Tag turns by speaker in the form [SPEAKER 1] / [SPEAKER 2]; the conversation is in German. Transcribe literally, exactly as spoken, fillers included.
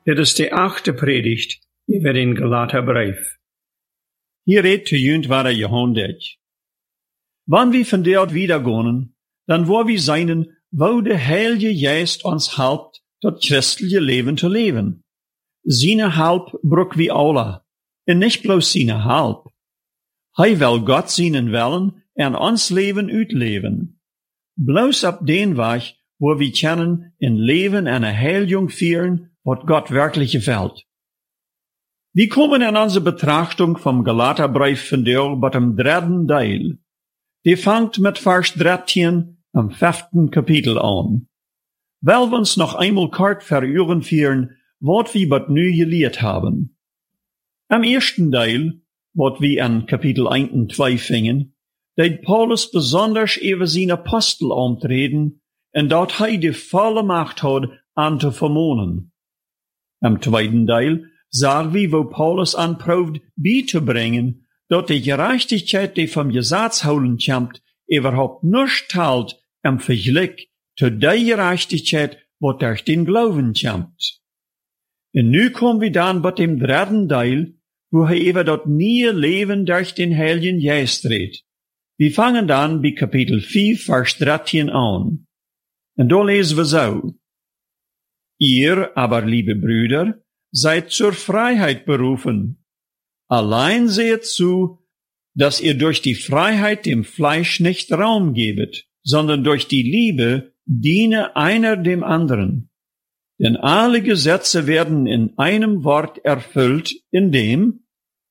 [SPEAKER 1] Dit is de achte predigt über den Galaterbrief. Hier redt de junt waar Johannes. Wann wir von dort wiedergehen, dann wo wir seinen, wo der Heilige Geist uns helpt, das christliche Leben zu leben. Seine Help braucht wir alle, und nicht bloß seine Help. Hij will Gott seinen Willen en ons Leben uitleven. Bloß ab den Weg, wo wir können in Leben eine Heiligung führen, was Gott wirklich gefällt. Wir kommen in unsere Betrachtung vom Galaterbrief von der bei dem dritten Teil. Die fängt mit Vers dreizehn am fünften Kapitel an. Weil wir uns noch einmal kort verüren führen, was wir bei nu gelehrt haben. Am ersten Teil, was wir an Kapitel eins und zwei fingen, deed Paulus besonders über seine Apostel antreten, en dat hij die volle Macht hat, an zu vermonen. Am zweiten Teil sagen wir, wo Paulus anprobt, beizubringen, dat die Gerechtigkeit, die vom Gesetz holen kommt, überhaupt nicht teilt im Vergleich zu der Gerechtigkeit, wat durch den Glauben kommt. Und nu kommen wir dann bei dem dritten Teil, wo er über dat neue Leben durch den Heiligen Geist redet. Wir fangen dann bei Kapitel vier, Vers dreizehn an. Und da lesen wir so. Ihr aber, liebe Brüder, seid zur Freiheit berufen. Allein seht zu, dass ihr durch die Freiheit dem Fleisch nicht Raum gebet, sondern durch die Liebe diene einer dem anderen. Denn alle Gesetze werden in einem Wort erfüllt, in dem,